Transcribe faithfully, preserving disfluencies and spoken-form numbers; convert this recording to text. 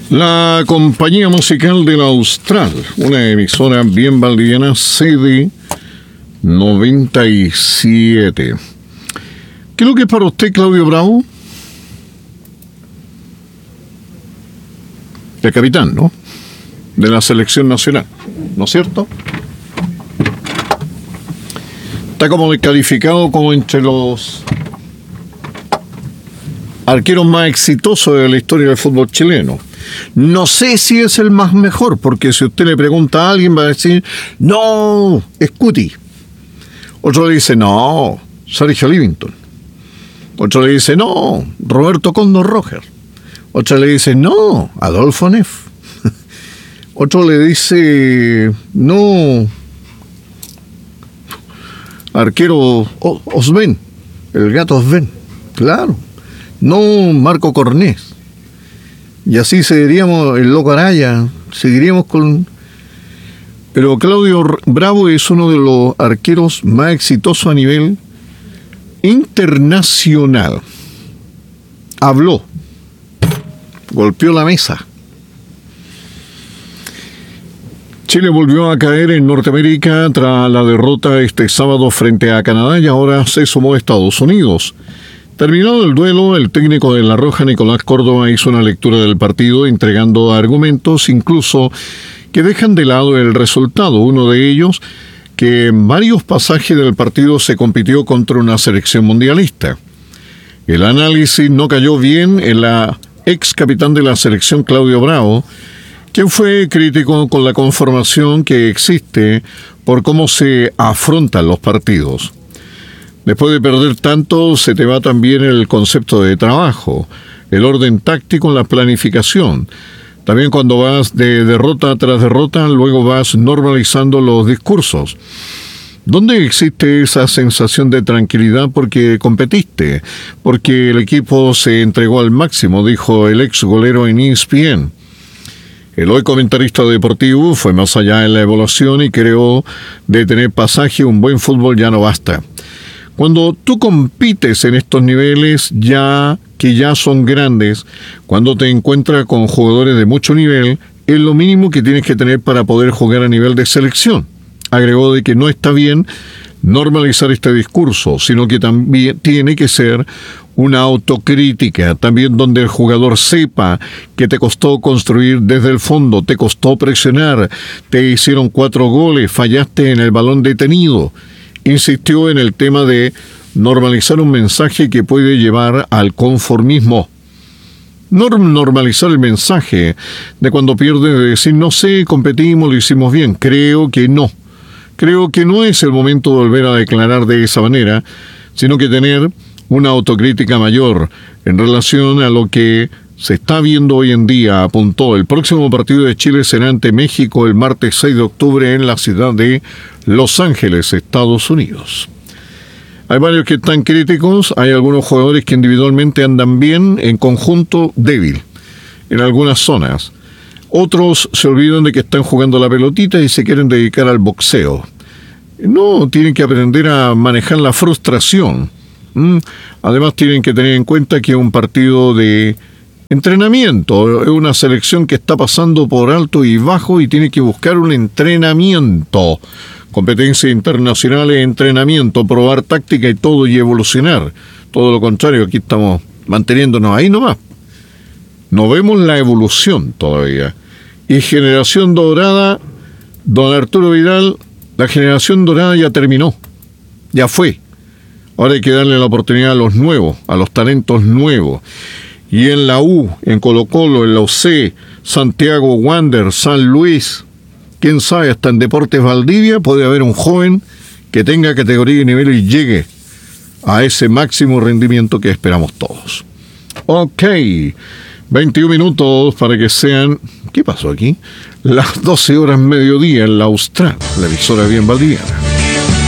La compañía musical del Austral, una emisora bien valdiviana, C D noventa y siete. ¿Qué es lo que es para usted, Claudio Bravo? El capitán, ¿no? De la selección nacional, ¿no es cierto? Está como calificado como entre los arqueros más exitosos de la historia del fútbol chileno. No sé si es el más mejor, porque si usted le pregunta a alguien va a decir, no, es Cuti. Otro le dice, no, Sergio Livington. Otro le dice, no, Roberto Cóndor Roger. Otro le dice, no, Adolfo Neff. Otro le dice, no, arquero Osben, el gato Osben, claro. No, Marco Cornés. Y así seguiríamos, el Loco Araya, seguiríamos con... Pero Claudio Bravo es uno de los arqueros más exitosos a nivel internacional. Habló, golpeó la mesa. Chile volvió a caer en Norteamérica tras la derrota este sábado frente a Canadá y ahora se sumó a Estados Unidos. Terminado el duelo, el técnico de La Roja, Nicolás Córdoba, hizo una lectura del partido, entregando argumentos incluso que dejan de lado el resultado. Uno de ellos, que en varios pasajes del partido se compitió contra una selección mundialista. El análisis no cayó bien en la ex capitán de la selección, Claudio Bravo, quien fue crítico con la conformación que existe por cómo se afrontan los partidos. Después de perder tanto, se te va también el concepto de trabajo, el orden táctico en la planificación. También cuando vas de derrota tras derrota, luego vas normalizando los discursos. ¿Dónde existe esa sensación de tranquilidad porque competiste? Porque el equipo se entregó al máximo, dijo el ex golero en E S P N. El hoy comentarista deportivo fue más allá en la evaluación y creó de tener pasaje un buen fútbol ya no basta. Cuando tú compites en estos niveles, ya que ya son grandes, cuando te encuentras con jugadores de mucho nivel, es lo mínimo que tienes que tener para poder jugar a nivel de selección. Agregó de que no está bien normalizar este discurso, sino que también tiene que ser una autocrítica, también donde el jugador sepa que te costó construir desde el fondo, te costó presionar, te hicieron cuatro goles, fallaste en el balón detenido. Insistió en el tema de normalizar un mensaje que puede llevar al conformismo. No normalizar el mensaje de cuando pierdes de decir, no sé, competimos, lo hicimos bien. Creo que no. Creo que no es el momento de volver a declarar de esa manera, sino que tener una autocrítica mayor en relación a lo que se está viendo hoy en día, apuntó. El próximo partido de Chile será ante México el martes seis de octubre en la ciudad de Los Ángeles, Estados Unidos. Hay varios que están críticos, hay algunos jugadores que individualmente andan bien, en conjunto débil, en algunas zonas. Otros se olvidan de que están jugando la pelotita y se quieren dedicar al boxeo. No, tienen que aprender a manejar la frustración. ¿Mm? Además tienen que tener en cuenta que es un partido de entrenamiento, es una selección que está pasando por alto y bajo y tiene que buscar un entrenamiento. Competencia internacional es entrenamiento, probar táctica y todo y evolucionar. Todo lo contrario, aquí estamos manteniéndonos ahí nomás. No vemos la evolución todavía. Y generación dorada, don Arturo Vidal, la generación dorada ya terminó, ya fue. Ahora hay que darle la oportunidad a los nuevos, a los talentos nuevos. Y en la U, en Colo Colo, en la U C, Santiago Wander, San Luis, quién sabe, hasta en Deportes Valdivia puede haber un joven que tenga categoría y nivel y llegue a ese máximo rendimiento que esperamos todos. Ok, veintiún minutos para que sean, ¿qué pasó aquí? Las doce horas mediodía en la Austral, la emisora bien valdiviana.